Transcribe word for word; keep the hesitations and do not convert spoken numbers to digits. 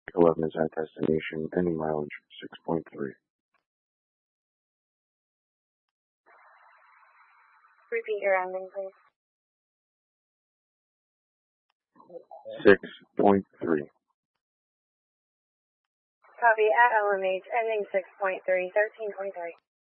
eleven is at destination, ending mileage six point three. Repeat your ending, please. six point three. Copy at L M H, ending six point three, thirteen twenty-three.